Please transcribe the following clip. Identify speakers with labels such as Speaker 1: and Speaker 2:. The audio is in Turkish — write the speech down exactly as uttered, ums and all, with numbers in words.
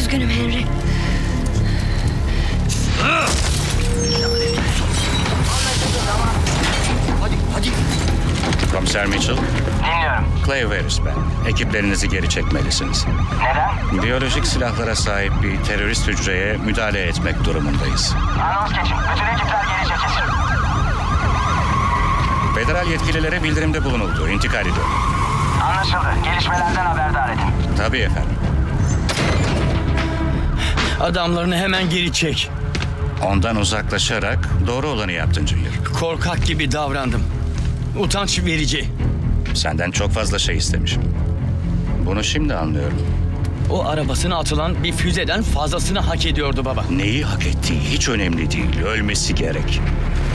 Speaker 1: Üzgünüm Henry.
Speaker 2: Hadi, hadi.
Speaker 3: Komiser Mitchell,
Speaker 4: Dinliyorum.
Speaker 3: Clay Harris ben. Ekiplerinizi geri çekmelisiniz.
Speaker 4: Neden?
Speaker 3: Biyolojik silahlara sahip bir terörist hücreye müdahale etmek durumundayız.
Speaker 4: Anons geçin. Bütün ekipler geri çekilsin.
Speaker 3: Federal yetkililere bildirimde bulunuldu. İntikal ediyor.
Speaker 4: Anlaşıldı. Gelişmelerden haberdar edin.
Speaker 3: Tabii efendim.
Speaker 2: Adamlarını hemen geri çek.
Speaker 3: Ondan uzaklaşarak doğru olanı yaptın Junior.
Speaker 2: Korkak gibi davrandım. Utanç verici.
Speaker 3: Senden çok fazla şey istemişim. Bunu şimdi anlıyorum.
Speaker 2: O arabasına atılan bir füzeden fazlasını hak ediyordu baba.
Speaker 3: Neyi hak ettiği hiç önemli değil. Ölmesi gerek.